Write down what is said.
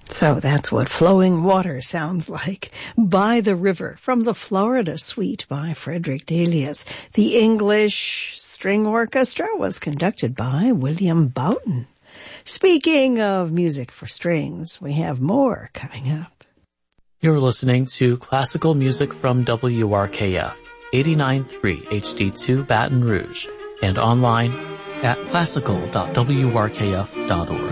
So that's what Flowing Water sounds like. By the River from the Florida Suite by Frederick Delius. The English String Orchestra was conducted by William Boughton. Speaking of music for strings, we have more coming up. You're listening to classical music from WRKF, 89.3 HD2 Baton Rouge, and online at classical.wrkf.org.